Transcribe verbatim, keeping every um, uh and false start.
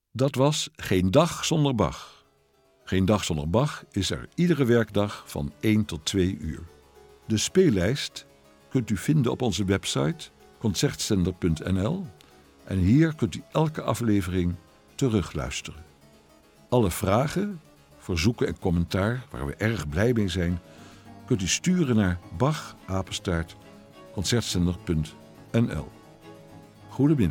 Dat was Geen Dag Zonder Bach. Geen Dag Zonder Bach is er iedere werkdag van één tot twee uur. De speellijst kunt u vinden op onze website concertzender punt n l en hier kunt u elke aflevering terugluisteren. Alle vragen, verzoeken en commentaar, waar we erg blij mee zijn, kunt u sturen naar bach apenstaart concertzender punt n l. Goedemiddag.